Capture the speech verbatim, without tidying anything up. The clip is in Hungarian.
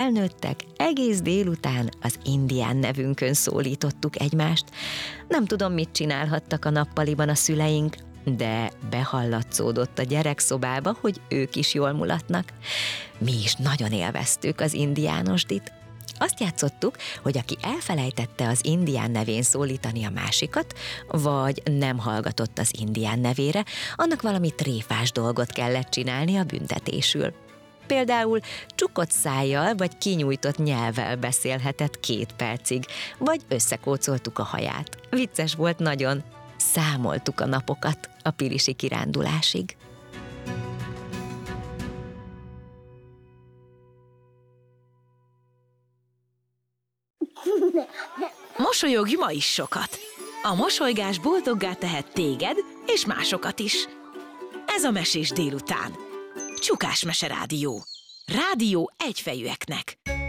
Felnőttek, egész délután az indián nevünkön szólítottuk egymást. Nem tudom, mit csinálhattak a nappaliban a szüleink, de behallatszódott a gyerekszobába, hogy ők is jól mulatnak. Mi is nagyon élveztük az indiánosdit. Azt játszottuk, hogy aki elfelejtette az indián nevén szólítani a másikat, vagy nem hallgatott az indián nevére, annak valami tréfás dolgot kellett csinálni a büntetésül. Például csukott szájjal vagy kinyújtott nyelvvel beszélhetett két percig, vagy összekócoltuk a haját. Vicces volt nagyon. Számoltuk a napokat a pilisi kirándulásig. Mosolyogj ma is sokat! A mosolygás boldoggá tehet téged és másokat is. Ez a Mesés délután. Csukás Mese Rádió. Rádió egyfejűeknek.